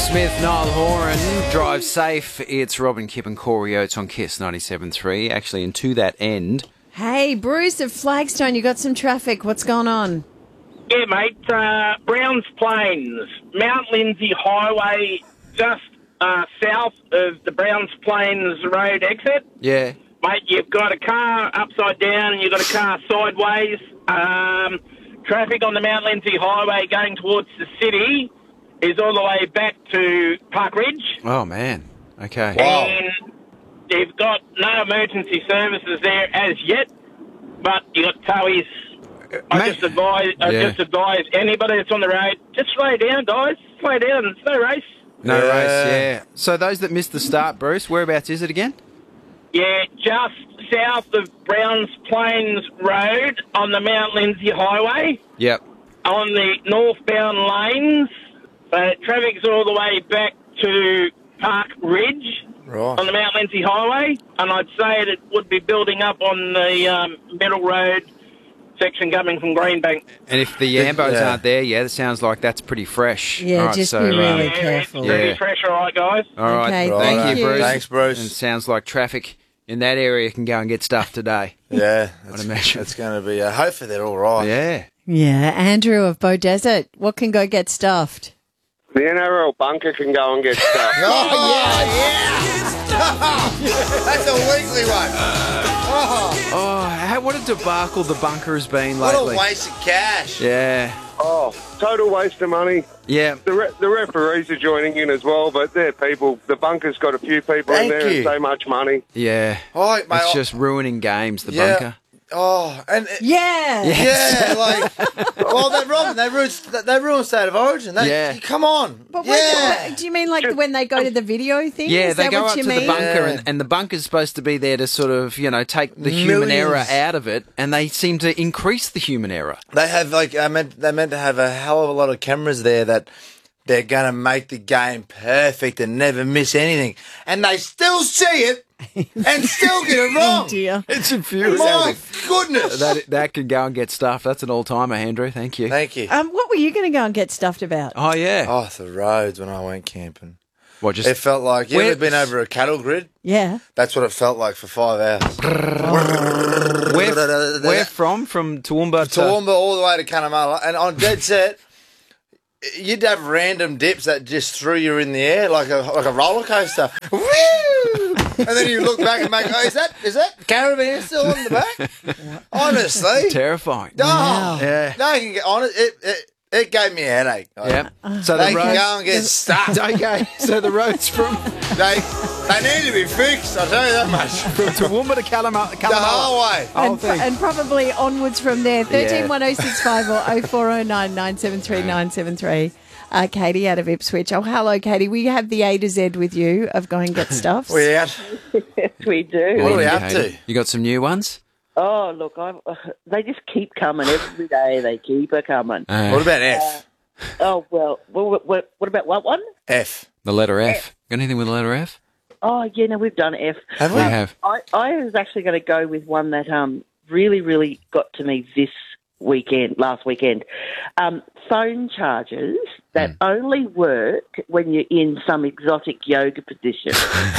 Smith, Niall Horan, Drive Safe. It's Robin, Kip and Corey Oates on KISS 97.3. Actually, and to that end... Hey, Bruce of Flagstone, you got some traffic. What's going on? Yeah, mate. Browns Plains, Mount Lindsay Highway, just south of the Browns Plains Road exit. Yeah. Mate, you've got a car upside down and you've got a car sideways. Traffic on the Mount Lindsay Highway going towards the city is all the way back to Park Ridge. Oh, man. Okay. And you've got no emergency services there as yet, but you got towies. I just advise anybody that's on the road, just slow down, guys. Slow down. It's no race. No race, yeah. So those that missed the start, Bruce, whereabouts is it again? Yeah, just south of Browns Plains Road on the Mount Lindsay Highway. Yep. On the northbound lanes. Traffic's all the way back to Park Ridge on the Mount Lindsay Highway. And I'd say it would be building up on the Middle Road section coming from Greenbank. And if the Ambos aren't there, that sounds like that's pretty fresh. Yeah, right, just be really careful. It's pretty fresh, all right, guys. All right, Okay, thank you, Bruce. Thanks, Bruce. And it sounds like traffic in that area can go and get stuff today. Yeah, I'd imagine. It's going to be, hopefully they're all right. Yeah. Yeah, Andrew of Bow Desert, what can go get stuffed? The NRL bunker can go and get stuff. That's a weekly one. Oh, what a debacle the bunker has been What lately. a waste of cash. Yeah. Oh, total waste of money. Yeah. The referees are joining in as well, but they're people. The bunker's got a few people in Thank there you. and so much money. Yeah. Oh, mate, It's just ruining games, the bunker. Oh, and Yeah. well, they're wrong. They ruined State of Origin. Come on. But do you mean like when they go to the video thing? Yeah, Is they that go what up you to mean? the bunker, and the bunker's supposed to be there to sort of, take the human error out of it, and they seem to increase the human error. They have they meant to have a hell of a lot of cameras there that they're going to make the game perfect and never miss anything, and they still see it and still get it wrong. Oh dear. It's infuriating. My goodness. That can go and get stuffed. That's an all-timer, Andrew. Thank you. Thank you. What were you going to go and get stuffed about? Oh, yeah. Oh, the roads when I went camping. What, just... It felt like, you ever been over a cattle grid? Yeah. That's what it felt like for 5 hours. Where from? From Toowoomba to... Toowoomba all the way to Cunnamulla. And on dead set, you'd have random dips that just threw you in the air like a roller coaster. Woo! And then you look back and make, is that caravan still in the back? Honestly. Terrifying. Oh, Yeah. no, you can get on it. It gave me a headache. Yeah. So They the can roads... go and get stuck. Okay, so the roads from They need to be fixed, I'll tell you that much. Toowoomba to Cunnamulla. The whole way. And probably onwards from there. 131065 or 0409 973 973. Katie out of Ipswich. Oh, hello, Katie. We have the A to Z with you of Go and Get Stuffs. We out. Yes, we do. What do we have to? You got some new ones? Oh, look, they just keep coming every day. They keep coming. What about F? Oh, well, what about what one? F. The letter F. Got anything with the letter F? Oh, yeah, no, we've done F. Have We have. I was actually going to go with one that really, really got to me last weekend. Phone chargers that only work when you're in some exotic yoga position.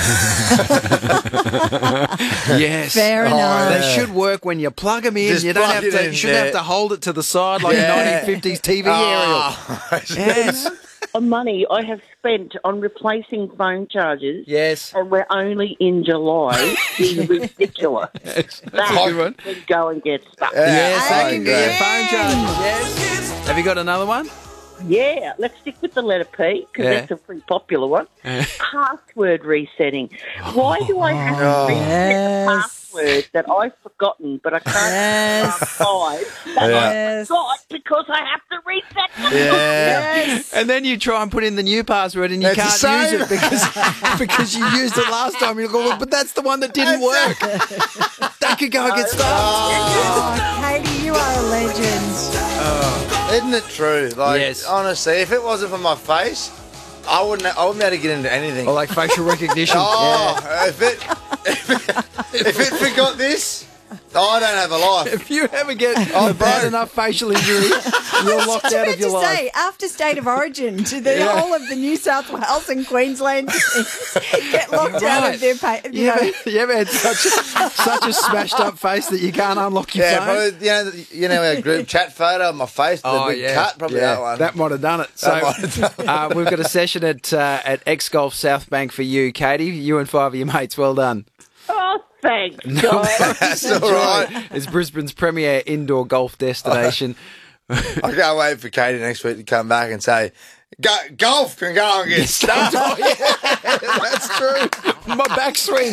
Yes. Fair enough. They should work when you plug them in. Just You don't plug have it to. in, You shouldn't yeah. have to hold it to the side like a 1950s TV aerial. Yes. Money I have spent on replacing phone chargers. Yes. And we're only in July. Is ridiculous. That's a good one. Can go and get stuff. Yes, I they can get your phone chargers. Yes. Have you got another one? Yeah, let's stick with the letter P because that's a pretty popular one. Password resetting. Why do I have to reset the password that I've forgotten, but I can't find that I forgot because I have to reset the password? And then you try and put in the new password and you That's the can't use same. it because you used it last time. You go, well, but that's the one that didn't work. That could go and get stuck. Oh, Katie, you are a legend. Isn't it true? Like, Yes. honestly, if it wasn't for my face, I wouldn't be able to get into anything. Or like facial recognition. if it forgot this, I don't have a life. If you ever get a bad enough facial injury, you're locked out of your life. Say, after State of Origin, to the whole of the New South Wales and Queensland teams get locked out of their pay. You ever had such a smashed up face that you can't unlock your phone? Probably, you know our group chat photo of my face, the big cut, probably that one. That might have done it. So we've got a session at X Golf South Bank for you, Katie. You and 5 of your mates. Well done. Oh, thanks, guys. That's all right. It's Brisbane's premier indoor golf destination. I can't wait for Katie next week to come back and say, golf can go and get stuck. That's true. My backswing.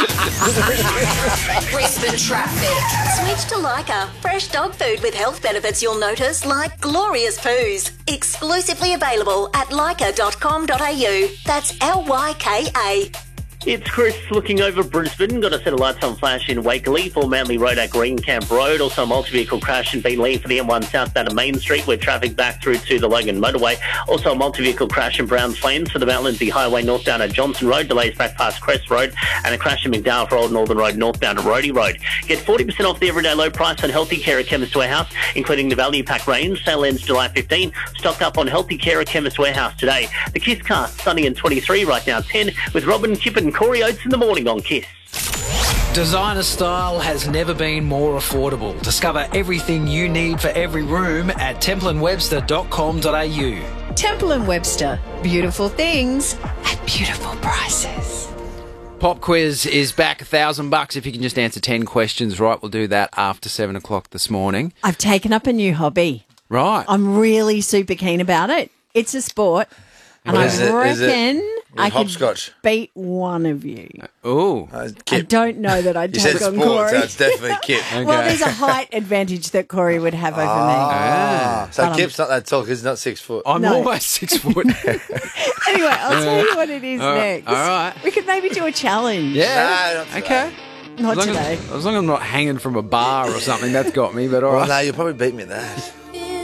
Brisbane traffic. Switch to Leica. Fresh dog food with health benefits you'll notice, like glorious poos. Exclusively available at leica.com.au. That's LYKA. It's Chris looking over Brisbane. Got a set of lights on flash in Wakeley for Manly Road at Green Camp Road. Also a multi-vehicle crash in Beenleigh for the M1 southbound of Main Street where traffic back through to the Logan Motorway. Also a multi-vehicle crash in Browns Lanes for the Mount Lindsay Highway northbound at Johnson Road. Delays back past Crest Road. And a crash in McDowell for Old Northern Road northbound at Rhodey Road. Get 40% off the everyday low price on Healthy Care at Chemist Warehouse, including the Value Pack range. Sale ends July 15. Stocked up on Healthy Care at Chemist Warehouse today. The Kiss Cast, sunny and 23, right now 10, with Robin, Kip and Corey Oates in the morning on Kiss. Designer style has never been more affordable. Discover everything you need for every room at templeandwebster.com.au. Temple and Webster. Beautiful things at beautiful prices. Pop quiz is back $1,000 if you can just answer 10 questions right. We'll do that after 7 o'clock this morning. I've taken up a new hobby. Right. I'm really super keen about it. It's a sport. And I reckon I could hopscotch? Beat one of you. Oh. I don't know that I'd take on sport, Corey. so it's definitely Kip. Okay. Well, there's a height advantage that Corey would have over me. So Kip's not that tall because he's not 6 foot. I'm almost 6 foot. Anyway, I'll tell you what it is next. All right. We could maybe do a challenge. Yeah. No, not okay. Not today. As long as I'm not hanging from a bar or something, that's got me, but all right. Well, no, you'll probably beat me at that.